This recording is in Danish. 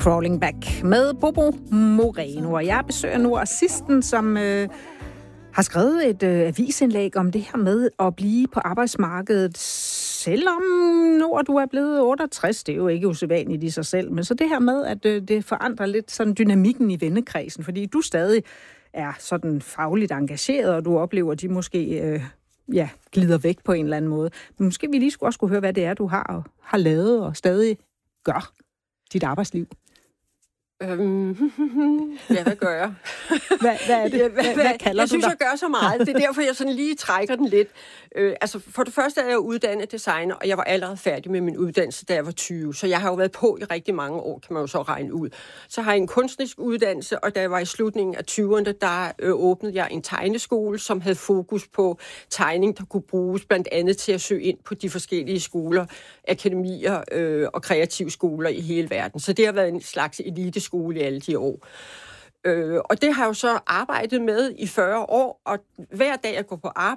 Crawling Back med Bobo Moreno. Og jeg besøger nu assisten, som har skrevet et avisindlæg om det her med at blive på arbejdsmarkedet, selvom når du er blevet 68. Det er jo ikke usædvanligt i sig selv, men så det her med, at det forandrer lidt sådan dynamikken i vennekredsen, fordi du stadig er sådan fagligt engageret, og du oplever, at de måske glider væk på en eller anden måde. Men måske vi lige skulle høre, hvad det er, du har lavet og stadig gør dit arbejdsliv. Hvad gør jeg? Hvad er det? Hvad kalder du dig? Jeg synes, jeg gør så meget. Det er derfor, jeg sådan lige trækker den lidt. For det første er jeg uddannet designer, og jeg var allerede færdig med min uddannelse, da jeg var 20. Så jeg har jo været på i rigtig mange år, kan man jo så regne ud. Så har jeg en kunstnerisk uddannelse, og da jeg var i slutningen af 20'erne, der åbnede jeg en tegneskole, som havde fokus på tegning, der kunne bruges blandt andet til at søge ind på de forskellige skoler, akademier og kreative skoler i hele verden. Så det har været en slags eliteskole i alle de år. Og det har jeg jo så arbejdet med i 40 år, og hver dag jeg går på arbejde,